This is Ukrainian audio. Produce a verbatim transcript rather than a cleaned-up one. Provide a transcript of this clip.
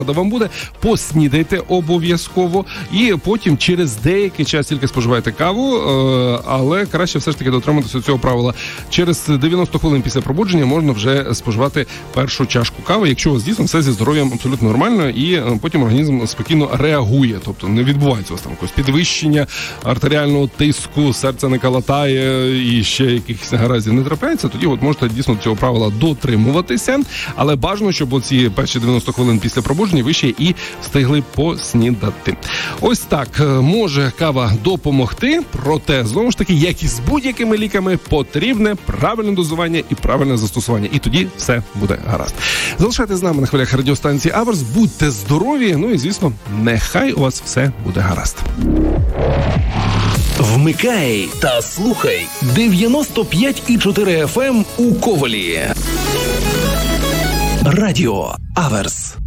вам буде, поснідайте обов'язково і потім через деякий час тільки споживайте каву, але краще все ж таки дотриматися цього правила. Через дев'яносто хвилин після пробудження можна вже споживати першу чашку кави, якщо у вас дійсно все зі здоров'ям абсолютно нормально і потім організм спокійно реагує, тобто не відбувається у вас там якось підвищення артеріального тиску, серце не калатає і ще якихось гараздів не трапляється, тоді от можете дійсно цього правила дотримуватися, але бажано, щоб оці перші дев'яносто хвилин після пробудження ви ще і встигли поснідати. Ось так, може кава допомогти, проте, знову ж таки, як і з будь-якими ліками, потрібне правильне дозування і правильне застосування. І тоді все буде гаразд. Залишайтесь з нами на хвилях радіостанції Аверс, будьте здорові, ну і, звісно, нехай у вас все буде гаразд. Вмикай та слухай дев'яносто п'ять і чотири еф ем у Ковелі. Радіо Аверс.